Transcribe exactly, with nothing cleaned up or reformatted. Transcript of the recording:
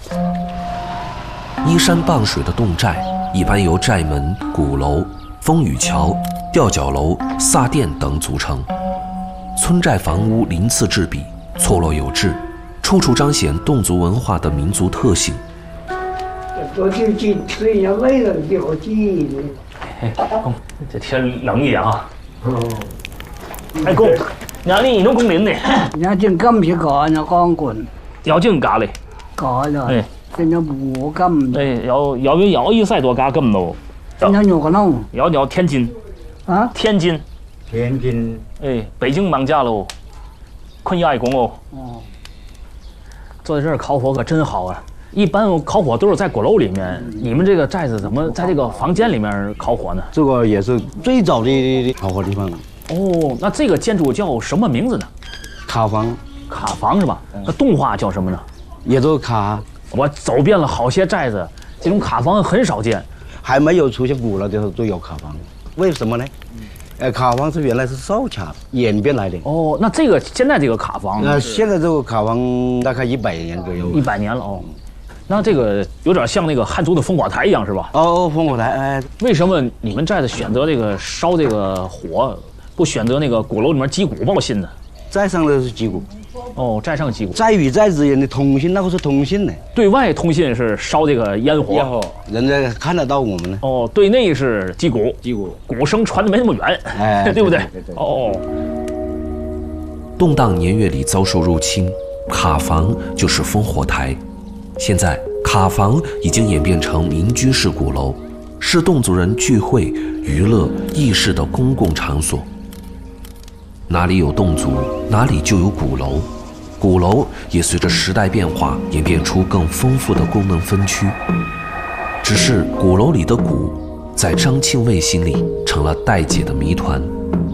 依山傍水的侗寨，一般由寨门、鼓楼、风雨桥、吊脚楼、萨殿等组成。村寨房屋鳞次栉比，错落有致，处处彰显侗族文化的民族特性。 我就进村也没人给我进的。 哎，公，这天冷一点啊。哦。哎，公，伢你弄工林的？ 伢正今是干啊，光棍。 要正假嘞。 干了。 哎。 现在不干。 哎，要要不要一晒多假咁咯？ 现在有可能。 要要天津。啊？天津。 天津。 哎，北京忙假喽。困爱公哦。哦。坐在这儿烤火可真好啊！一般烤火都是在鼓楼里面，你们这个寨子怎么在这个房间里面烤火呢？ 这个也是最早的烤火地方。 哦，那这个建筑叫什么名字呢？ 卡房。 卡房是吧？那动画叫什么呢？ 也都卡。 我走遍了好些寨子，这种卡房很少见， 还没有出现鼓楼的时候就有卡房，为什么呢？呃，卡房是原来是烧卡演变来的。 哦，那这个现在这个卡房， 那现在这个卡房大概一百年左右。 一百年了哦。那这个有点像那个汉族的烽火台一样，是吧？ 哦，烽火台，哎， 为什么你们寨子选择这个烧这个火，不选择那个鼓楼里面击鼓报信呢？ 寨上的是击鼓。 哦，寨上击鼓。 寨与寨之间的通信，那个是通信的。 对外通信是烧这个烟火， 烟火，人家看得到我们呢。 哦，对内是击鼓， 击鼓， 鼓声传得没那么远， 哎， 对不对？ 对对对哦。 动荡年月里遭受入侵，卡房就是烽火台。现在卡房已经演变成民居式鼓楼，是侗族人聚会、娱乐、议事的公共场所。哪里有侗族，哪里就有鼓楼。鼓楼也随着时代变化，演变出更丰富的功能分区。只是鼓楼里的鼓，在张庆卫心里成了待解的谜团。